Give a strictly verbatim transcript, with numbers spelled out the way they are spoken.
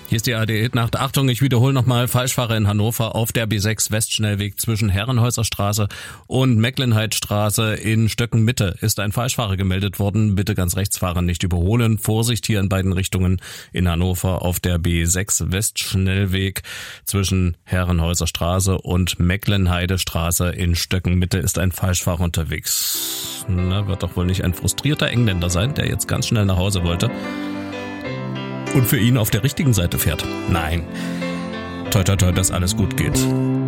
Hier ist die A R D-Nacht. Achtung, ich wiederhole nochmal. Falschfahrer in Hannover auf der B sechs Westschnellweg zwischen Herrenhäuser Straße und Mecklenheidstraße in Stöcken-Mitte ist ein Falschfahrer gemeldet worden. Bitte ganz rechts fahren, nicht überholen. Vorsicht hier in beiden Richtungen in Hannover auf der B sechs Westschnellweg zwischen Herrenhäuser Straße und Mecklenheidestraße in Stöcken-Mitte ist ein Falschfahrer unterwegs. Na, wird doch wohl nicht ein frustrierter Engländer sein, der jetzt ganz schnell nach Hause wollte und für ihn auf der richtigen Seite fährt. Nein. Toi, toi, toi, dass alles gut geht.